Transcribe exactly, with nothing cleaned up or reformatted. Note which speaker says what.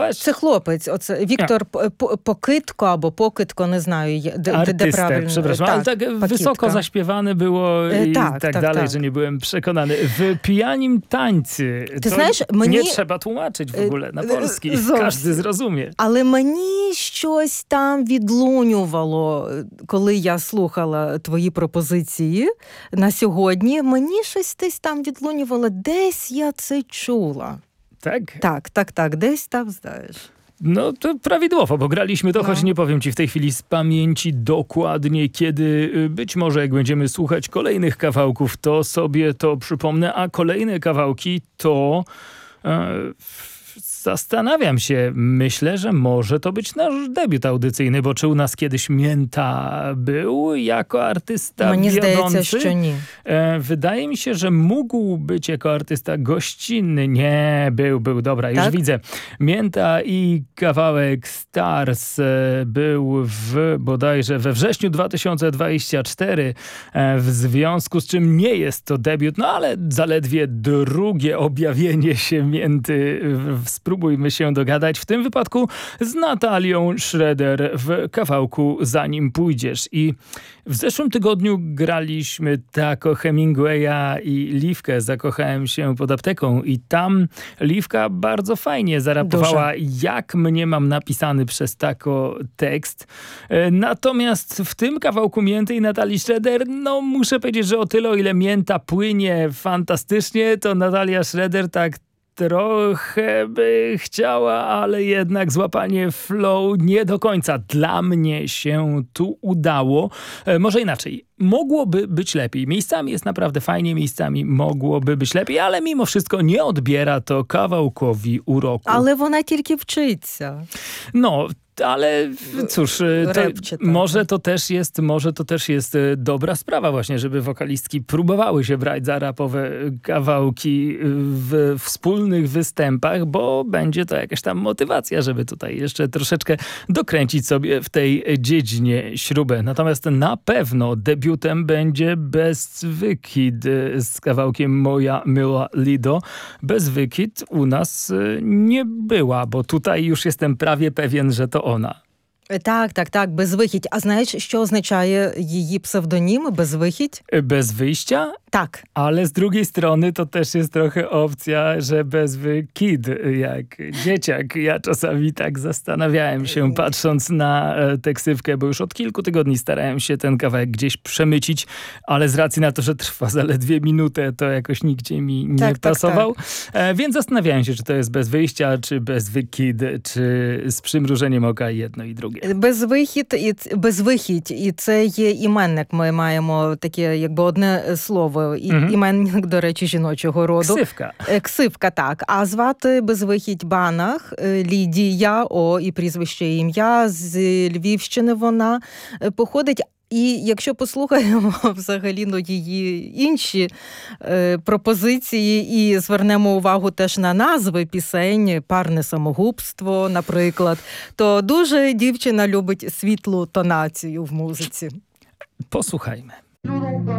Speaker 1: Byłaś...
Speaker 2: Це хлопець, оце Віктор П- П- Покитко або Покитко, не знаю, де, де
Speaker 1: Artystę,
Speaker 2: правильно.
Speaker 1: przepraszam, ale tak
Speaker 2: Pakitko.
Speaker 1: wysoko zaśpiewane było
Speaker 2: E,
Speaker 1: i
Speaker 2: tak,
Speaker 1: tak,
Speaker 2: tak,
Speaker 1: dalej,
Speaker 2: tak.
Speaker 1: że nie byłem przekonany. W pijanim tańcy
Speaker 2: Ty
Speaker 1: to
Speaker 2: знаєш, мені...
Speaker 1: nie trzeba tłumaczyć w ogóle na polski,
Speaker 2: Зовсім.
Speaker 1: każdy zrozumie.
Speaker 2: Але мені щось там відлунювало, коли я слухала твої пропозиції на сьогодні. Мені щось десь там відлунювало, десь я це чула.
Speaker 1: Tak?
Speaker 2: Так, так, так, десь там, знаєш.
Speaker 1: No to prawidłowo, bo graliśmy to,
Speaker 2: No.
Speaker 1: choć nie powiem ci w tej chwili z pamięci dokładnie, kiedy y, być może jak będziemy słuchać kolejnych kawałków, to sobie to przypomnę, a kolejne kawałki to... E, Zastanawiam się, myślę, że może to być nasz debiut audycyjny, bo czy u nas kiedyś Mięta był jako artysta
Speaker 2: Мені
Speaker 1: wiodący?
Speaker 2: здається, що ні.
Speaker 1: E, Wydaje mi się, że mógł być jako artysta gościnny. Nie, był, był, dobra, już
Speaker 2: Tak?
Speaker 1: widzę. Mięta i kawałek Stars e, był w bodajże we wrześniu dwa tysiące dwudziestym czwartym, e, w związku z czym nie jest to debiut, no ale zaledwie drugie objawienie się Mięty. W- Spróbujmy się dogadać w tym wypadku z Natalią Schroeder w kawałku Zanim pójdziesz. I w zeszłym tygodniu graliśmy Taco Hemingwaya i Liwkę Zakochałem się pod apteką i tam Liwka bardzo fajnie zarapowała, jak mnie mam napisany przez Taco tekst. E, Natomiast w tym kawałku Mięty i Natalii Schroeder, no muszę powiedzieć, że o tyle, o ile Mięta płynie fantastycznie, to Natalia Schroeder tak trochę by chciała, ale jednak złapanie flow nie do końca. Dla mnie się tu udało. E, może inaczej. Mogłoby być lepiej. Miejscami jest naprawdę fajnie, miejscami mogłoby być lepiej, ale mimo wszystko nie odbiera to kawałkowi uroku.
Speaker 2: Але вона тільки вчиться.
Speaker 1: No, ale cóż, to,
Speaker 2: Repcie, tak.
Speaker 1: może to też jest, może to też jest e, dobra sprawa właśnie, żeby wokalistki próbowały się brać za rapowe kawałki w wspólnych występach, bo będzie to jakaś tam motywacja, żeby tutaj jeszcze troszeczkę dokręcić sobie w tej dziedzinie śrubę. Natomiast na pewno debiutem będzie Bez Wykid z kawałkiem Moja Myła Lido. Bez Wykid u nas e, nie była, bo tutaj już jestem prawie pewien, że to ona.
Speaker 2: Так, так, так, безвихідь. А знаєш, що означає її псевдонім безвихідь?
Speaker 1: Bez wyjścia,
Speaker 2: Так.
Speaker 1: ale z drugiej strony to też jest trochę opcja, że bezwy kid, jak dzieciak. Ja czasami tak zastanawiałem się, patrząc na e, tę ksywkę, bo już od kilku tygodni starałem się ten kawałek gdzieś przemycić, ale z racji na to, że trwa zaledwie minutę, to jakoś nigdzie mi nie
Speaker 2: Tak, tak,
Speaker 1: pasował. E, więc zastanawiałem się, czy to jest bez wyjścia, czy bezwy kid, czy z przymrużeniem oka jedno i drugie.
Speaker 2: Безвихід і ц- безвихідь, і це є іменник. Ми маємо таке, якби одне слово. І,
Speaker 1: Мгм.
Speaker 2: Іменник, до речі, жіночого роду.
Speaker 1: Ksywka.
Speaker 2: Е, Ксивка, так. А звати безвихідь Банах, е, Лідія, о, і прізвище, і ім'я, з Львівщини вона е, походить. І якщо послухаємо взагалі ну, її інші е, пропозиції і звернемо увагу теж на назви пісень, «Парне самогубство», наприклад, то дуже дівчина любить світлу тонацію в музиці.
Speaker 1: Posłuchajmy.